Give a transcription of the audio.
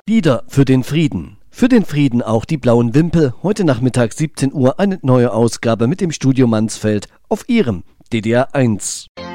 Lieder für den Frieden. Für den Frieden auch die Blauen Wimpel. Heute Nachmittag 17 Uhr eine neue Ausgabe mit dem Studio Mansfeld auf Ihrem DDR 1.